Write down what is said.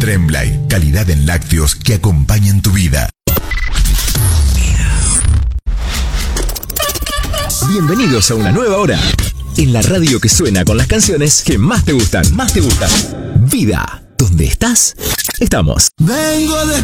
Tremblay, calidad en lácteos que acompañan tu vida. Bienvenidos a una nueva hora en la radio que suena con las canciones que más te gustan. Vida, donde estás, estamos. Vengo de